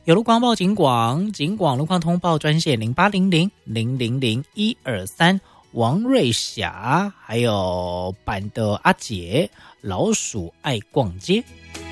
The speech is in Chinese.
有路况报警广路况通报专线0800000123，王瑞霞，还有版的阿姐，老鼠爱逛街。